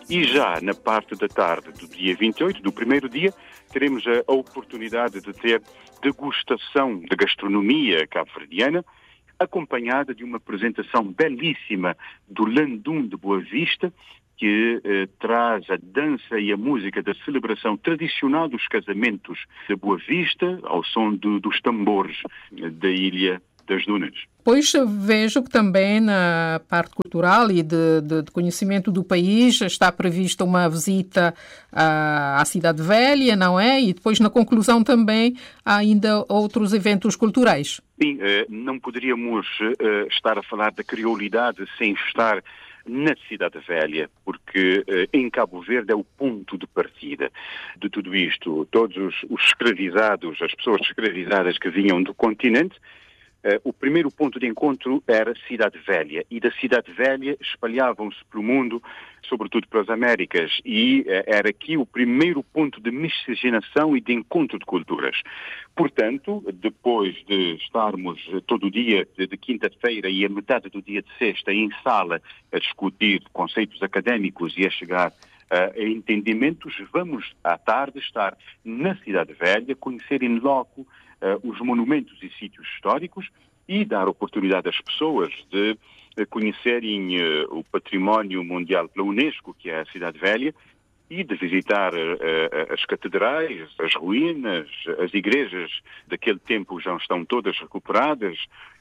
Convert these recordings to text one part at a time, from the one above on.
E já na parte da tarde do dia 28, do primeiro dia, teremos a oportunidade de ter degustação de gastronomia cabo-verdiana, acompanhada de uma apresentação belíssima do Landum de Boa Vista, que traz a dança e a música da celebração tradicional dos casamentos de Boa Vista, ao som dos tambores da Ilha das Dunas. Pois vejo que também na parte cultural e de conhecimento do país está prevista uma visita à Cidade Velha, não é? E depois na conclusão também há ainda outros eventos culturais. Sim, não poderíamos estar a falar da criolidade sem estar na Cidade Velha, porque em Cabo Verde é o ponto de partida de tudo isto. Todos os escravizados, as pessoas escravizadas que vinham do continente, o primeiro ponto de encontro era Cidade Velha, e da Cidade Velha espalhavam-se pelo mundo, sobretudo para as Américas, e era aqui o primeiro ponto de miscigenação e de encontro de culturas. Portanto, depois de estarmos todo o dia de quinta-feira e a metade do dia de sexta em sala a discutir conceitos académicos e a chegar a entendimentos, vamos à tarde estar na Cidade Velha, conhecer in loco os monumentos e sítios históricos e dar oportunidade às pessoas de conhecerem o património mundial pela Unesco, que é a Cidade Velha, e de visitar as catedrais, as ruínas, as igrejas daquele tempo já estão todas recuperadas,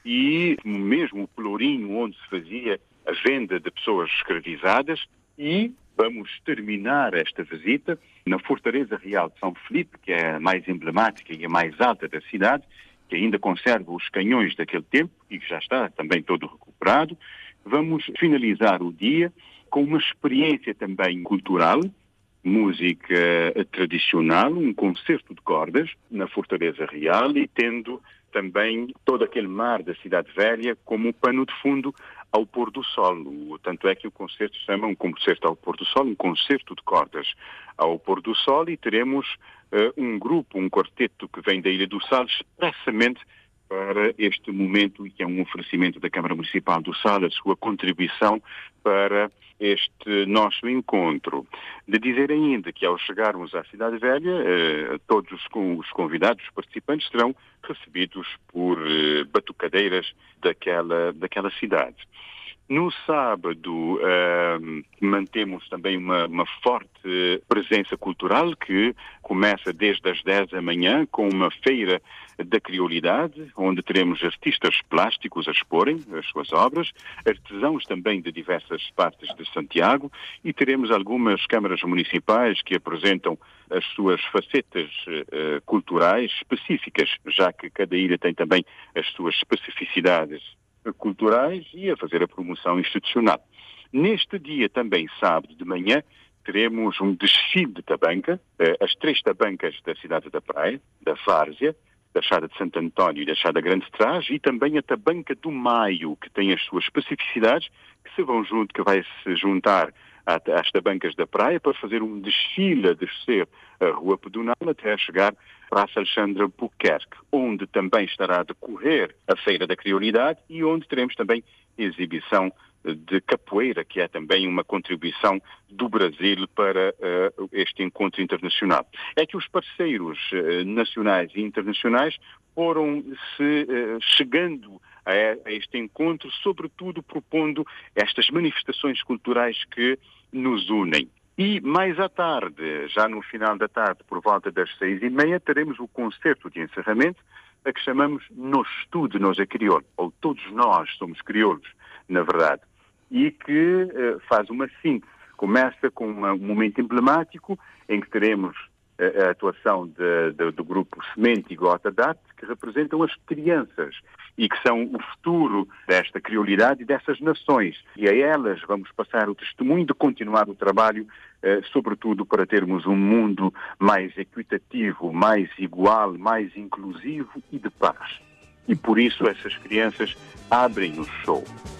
e mesmo o Pelourinho, onde se fazia a venda de pessoas escravizadas. E vamos terminar esta visita na Fortaleza Real de São Felipe, que é a mais emblemática e a mais alta da cidade, que ainda conserva os canhões daquele tempo e que já está também todo recuperado. Vamos finalizar o dia com uma experiência também cultural, música tradicional, um concerto de cordas na Fortaleza Real, e tendo também todo aquele mar da Cidade Velha como pano de fundo ao pôr do sol. Tanto é que o concerto se chama um concerto ao pôr do sol, um concerto de cordas ao pôr do sol, e teremos um grupo, um quarteto que vem da Ilha do Sal expressamente para este momento, e que é um oferecimento da Câmara Municipal do Sal, a sua contribuição para este nosso encontro. De dizer ainda que ao chegarmos à Cidade Velha, todos os convidados, os participantes, serão recebidos por batucadeiras daquela cidade. No sábado, mantemos também uma forte presença cultural que começa desde as 10 da manhã com uma feira da criolidade, onde teremos artistas plásticos a exporem as suas obras, artesãos também de diversas partes de Santiago, e teremos algumas câmaras municipais que apresentam as suas facetas culturais específicas, já que cada ilha tem também as suas especificidades culturais, e a fazer a promoção institucional. Neste dia também, sábado de manhã, teremos um desfile de tabanca, as 3 tabancas da cidade da Praia, da Várzea, da Chada de Santo António e da Chada Grande Trás, e também a tabanca do Maio, que tem as suas especificidades, que vai se juntar às tabancas da Praia para fazer um desfile a descer a Rua Pedonal até chegar à Praça Alexandre Buquerque, onde também estará a decorrer a Feira da Criolidade e onde teremos também exibição de capoeira, que é também uma contribuição do Brasil para este encontro internacional. É que os parceiros nacionais e internacionais foram-se chegando a este encontro, sobretudo propondo estas manifestações culturais que nos unem. E mais à tarde, já no final da tarde, por volta das 6h30, teremos o concerto de encerramento, a que chamamos Nós Tudo Nós é Crioulo, ou Todos Nós Somos Crioulos, na verdade, e que faz uma síntese. Começa com um momento emblemático em que teremos a atuação do grupo Semente e Gota d'Arte, que representam as crianças e que são o futuro desta criolidade e dessas nações. E a elas vamos passar o testemunho de continuar o trabalho, sobretudo para termos um mundo mais equitativo, mais igual, mais inclusivo e de paz. E por isso essas crianças abrem o show.